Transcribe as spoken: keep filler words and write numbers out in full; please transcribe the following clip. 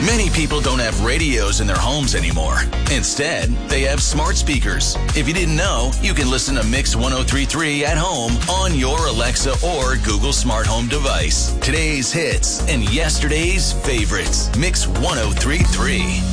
Many people don't have radios in their homes anymore. Instead, they have smart speakers. If you didn't know, you can listen to Mix ten thirty-three at home on your Alexa or Google Smart Home device. Today's hits and yesterday's favorites. Mix ten thirty-three.